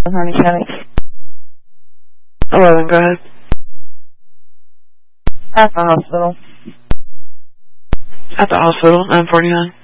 Harney County. 11, go ahead. At the hospital. At the hospital, 949.